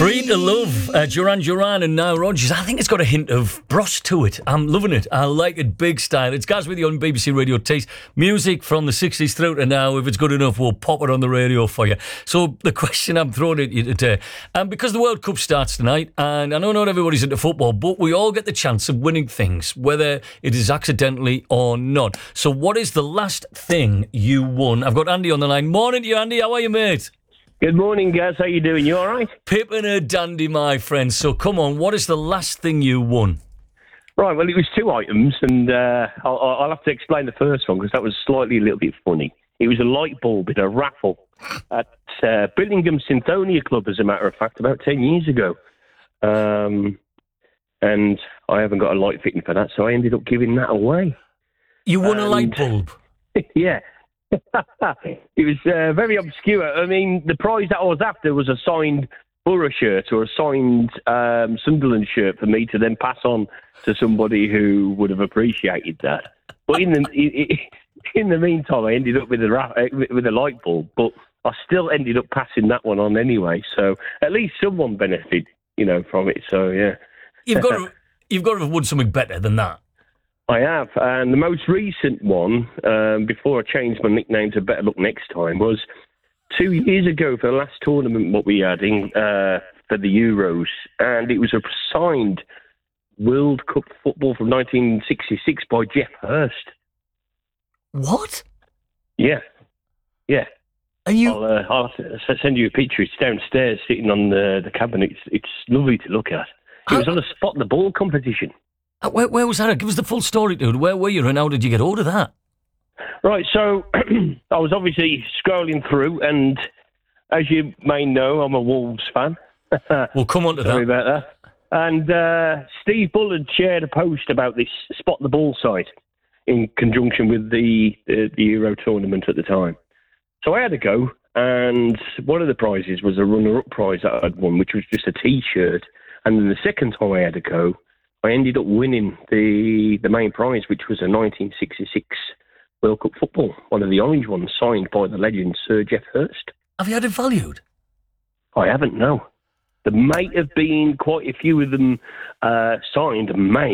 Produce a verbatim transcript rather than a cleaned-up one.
Free to Love, uh, Duran Duran and Nile Rodgers. I think it's got a hint of Bros to it. I'm loving it. I like it big style. It's Gaz with you on B B C Radio Taste. Music from the sixties through to now. If it's good enough, we'll pop it on the radio for you. So the question I'm throwing at you today, um, because the World Cup starts tonight, and I know not everybody's into football, but we all get the chance of winning things, whether it is accidentally or not. So what is the last thing you won? I've got Andy on the line. Morning to you, Andy. How are you, mate? Good morning, guys. How you doing? You all right? Pippin' a dandy, my friend. So come on, what is the last thing you won? Right, well, it was two items, and uh, I'll, I'll have to explain the first one because that was slightly a little bit funny. It was a light bulb in a raffle at uh, Billingham Synthonia Club, as a matter of fact, about ten years ago. Um, and I haven't got a light fitting for that, so I ended up giving that away. You won and, a light bulb? Yeah. It was uh, very obscure. I mean, the prize that I was after was a signed Borough shirt or a signed um, Sunderland shirt for me to then pass on to somebody who would have appreciated that. But in the in the meantime, I ended up with a with a light bulb. But I still ended up passing that one on anyway. So at least someone benefited, you know, from it. So yeah, you've got to, you've got to have won something better than that. I have, and the most recent one, um, before I changed my nickname to Better Luck Next Time, was two years ago for the last tournament what we had in, uh, for the Euros, and it was a signed World Cup football from nineteen sixty-six by Geoff Hurst. What? Yeah, yeah. And you? I'll, uh, I'll have to send you a picture. It's downstairs, sitting on the, the cabinet. It's, it's lovely to look at. It How? was on a spot the ball competition. Where, where was that? Give us the full story, dude. Where were you and how did you get hold of that? Right, so I was obviously scrolling through, and as you may know, I'm a Wolves fan. We'll come on to Sorry that. about that. And uh, Steve Bull had shared a post about this Spot the Ball site in conjunction with the, the, the Euro tournament at the time. So I had a go, and one of the prizes was a runner-up prize that I'd won, which was just a T-shirt. And then the second time I had a go, I ended up winning the the main prize, which was a nineteen sixty-six World Cup football, one of the orange ones, signed by the legend Sir Geoff Hurst. Have you had it valued? I haven't, no. There may have been quite a few of them uh, signed, may